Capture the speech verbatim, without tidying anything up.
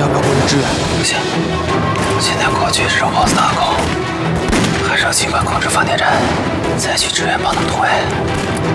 要不要过去支援？ 不行，现在过去是 boss 大狗，还是要尽快控制发电站，再去支援帮他突围。